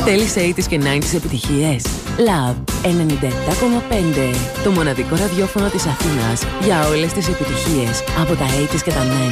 Θέλεις 80's και 90's επιτυχίες? Love 97,5. Το μοναδικό ραδιόφωνο της Αθήνας για όλες τις επιτυχίες από τα 80's και τα 90's.